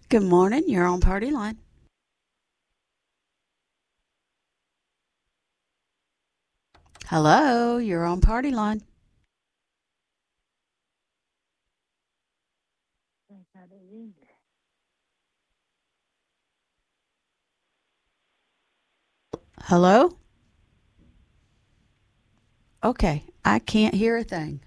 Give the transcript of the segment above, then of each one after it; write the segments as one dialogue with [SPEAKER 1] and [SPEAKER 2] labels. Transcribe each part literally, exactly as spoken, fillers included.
[SPEAKER 1] Good morning. You're on Party Line. Hello. You're on Party Line. Hello? Okay. I can't hear a thing.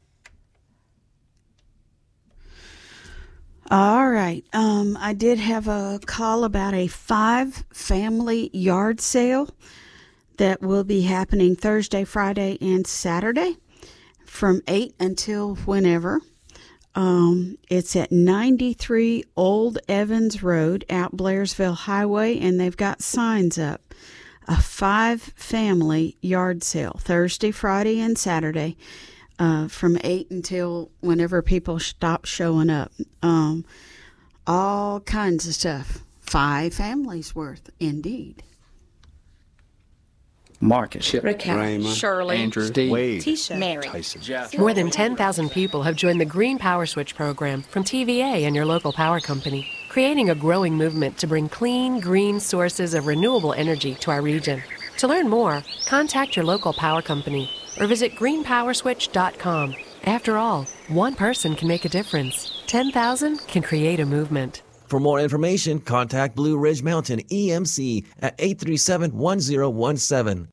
[SPEAKER 1] All right. Um, I did have a call about a five family yard sale that will be happening Thursday, Friday, and Saturday from eight until whenever. Um, it's at ninety-three Old Evans Road, out Blairsville Highway, and they've got signs up. A five family yard sale Thursday, Friday, and Saturday. Uh, from eight until whenever people stop showing up. Um, all kinds of stuff. Five families worth, indeed.
[SPEAKER 2] Marcus,
[SPEAKER 3] Raquel,
[SPEAKER 4] Raymond,
[SPEAKER 3] Shirley,
[SPEAKER 2] Andrew,
[SPEAKER 3] Steve,
[SPEAKER 4] Wade,
[SPEAKER 3] Tisha, Mary,
[SPEAKER 4] Tyson.
[SPEAKER 2] Jeff.
[SPEAKER 5] More than ten thousand people have joined the Green Power Switch program from T V A and your local power company, creating a growing movement to bring clean, green sources of renewable energy to our region. To learn more, contact your local power company or visit green power switch dot com. After all, one person can make a difference. ten thousand can create a movement.
[SPEAKER 6] For more information, contact Blue Ridge Mountain E M C at eight three seven, one zero one seven.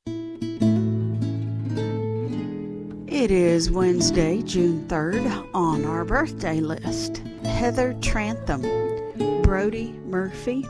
[SPEAKER 1] It is Wednesday, June third. On our birthday list, Heather Trantham, Brody Murphy,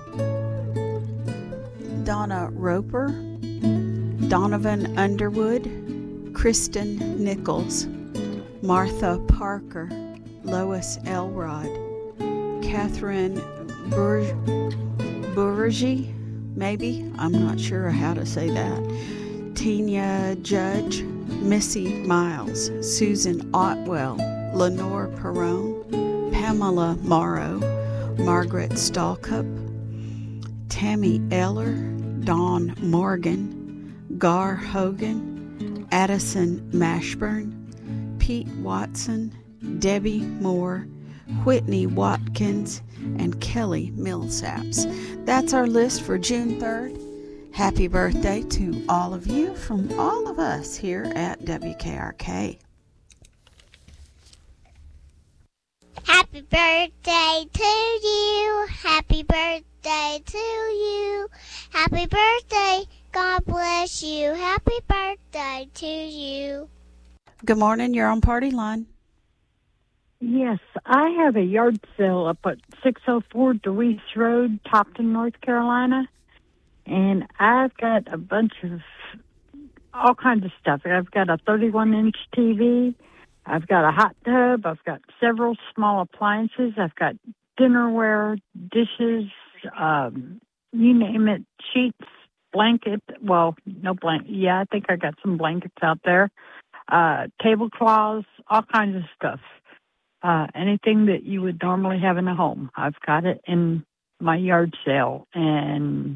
[SPEAKER 1] Donna Roper, Donovan Underwood, Kristen Nichols, Martha Parker, Lois Elrod, Catherine Bur- Burgi, maybe, I'm not sure how to say that, Tina Judge, Missy Miles, Susan Otwell, Lenore Perrone, Pamela Morrow, Margaret Stallcup, Tammy Eller, Dawn Morgan, Gar Hogan, Addison Mashburn, Pete Watson, Debbie Moore, Whitney Watkins, and Kelly Millsaps. That's our list for June third. Happy birthday to all of you from all of us here at W K R K.
[SPEAKER 7] Happy birthday to you. Happy birthday to you. Happy birthday. God bless you. Happy birthday to you.
[SPEAKER 1] Good morning. You're on Party Line.
[SPEAKER 8] Yes, I have a yard sale up at six oh four DeWeese Road, Topton, North Carolina. And I've got a bunch of all kinds of stuff. I've got a thirty-one inch T V. I've got a hot tub. I've got several small appliances. I've got dinnerware, dishes, um, you name it, sheets, blankets. Well, no blanket. Yeah, I think I got some blankets out there. Uh, tablecloths, all kinds of stuff. Uh, anything that you would normally have in a home. I've got it in my yard sale, and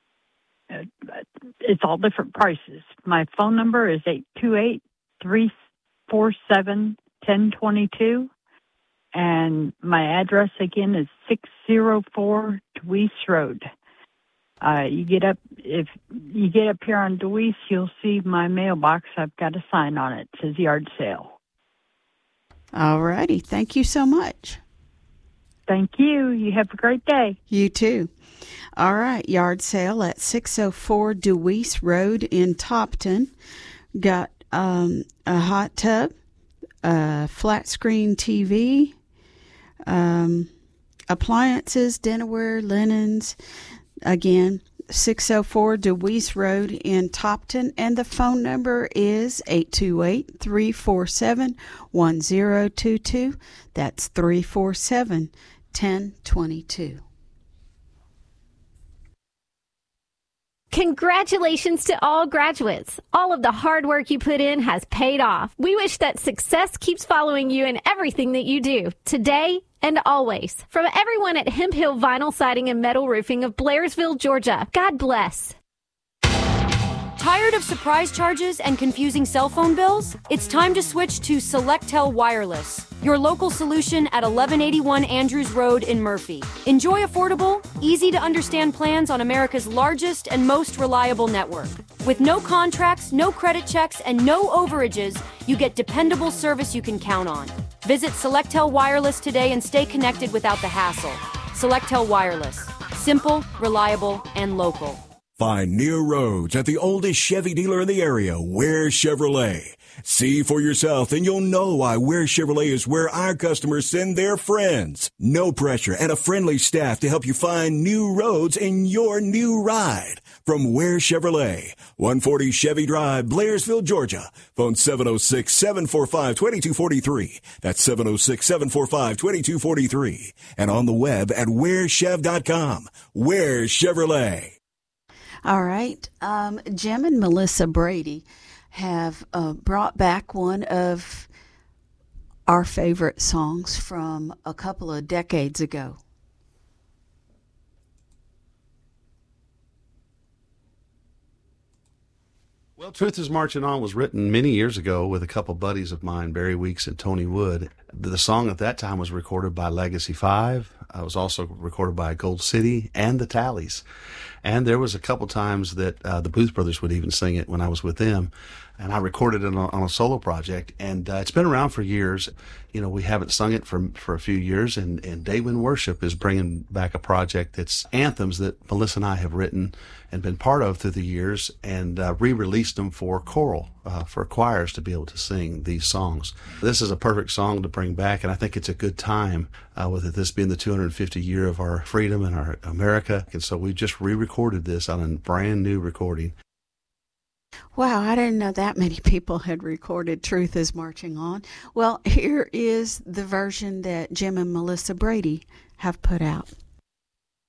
[SPEAKER 8] it's all different prices. My phone number is eight two eight, three four seven, one zero two two, and my address again is six oh four DeWeese Road. Uh, you get up, if you get up here on DeWeese, you'll see my mailbox. I've got a sign on it. It says yard sale.
[SPEAKER 1] All righty. Thank you so much.
[SPEAKER 8] Thank you. You have a great day.
[SPEAKER 1] You too. All right, yard sale at six oh four DeWeese Road in Topton. Got um, a hot tub, a flat screen T V, um, appliances, dinnerware, linens. Again, six oh four DeWeese Road in Topton, and the phone number is eight two eight, three four seven, one zero two two. That's three four seven, one zero two two.
[SPEAKER 9] Congratulations to all graduates. All of the hard work you put in has paid off. We wish that success keeps following you in everything that you do, today and always. From everyone at Hemp Hill Vinyl Siding and Metal Roofing of Blairsville, Georgia, God bless.
[SPEAKER 10] Tired of surprise charges and confusing cell phone bills? It's time to switch to Selectel Wireless. your local solution at eleven eighty-one Andrews Road in Murphy. Enjoy affordable, easy-to-understand plans on America's largest and most reliable network. With no contracts, no credit checks, and no overages, you get dependable service you can count on. Visit Selectel Wireless today and stay connected without the hassle. Selectel Wireless. Simple, reliable, and local.
[SPEAKER 2] Find Near Rhodes at the oldest Chevy dealer in the area, Ware Chevrolet. See for yourself and you'll know why Ware Chevrolet is where our customers send their friends. No pressure and a friendly staff to help you find new roads in your new ride. From Ware Chevrolet, one forty Chevy Drive, Blairsville, Georgia. Phone seven oh six, seven four five, two two four three. That's seven oh six, seven four five, two two four three. And on the web at ware chev dot com. Ware Chevrolet.
[SPEAKER 1] All right. Um, Jim and Melissa Brady have uh, brought back one of our favorite songs from a couple of decades ago.
[SPEAKER 3] Well, Truth is Marching On was written many years ago with a couple buddies of mine, Barry Weeks and Tony Wood. The song at that time was recorded by Legacy Five. It was also recorded by Gold City and the Tallies. And there was a couple times that uh, the Booth Brothers would even sing it when I was with them. And I recorded it on a, on a solo project. And uh, it's been around for years. You know, we haven't sung it for for a few years. And, and Daywind Worship is bringing back a project that's anthems that Melissa and I have written and been part of through the years, and uh, re-released them for choral, uh, for choirs to be able to sing these songs. This is a perfect song to bring back, and I think it's a good time, uh, with it, this being the two hundred fiftieth year of our freedom and our America. And so we just re-recorded this on a brand new recording.
[SPEAKER 1] Wow, I didn't know that many people had recorded Truth is Marching On. Well, here is the version that Jim and Melissa Brady have put out.